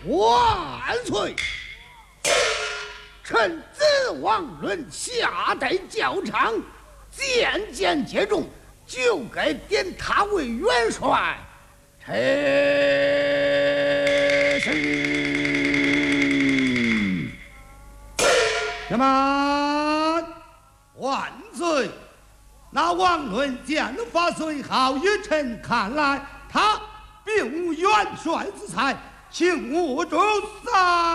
万岁！臣子王伦下代教场，渐渐接种，就该点他为元帅。臣是。 什么？万岁！那王伦剑法虽好，于臣看来他并无元帅之才，请勿重赏。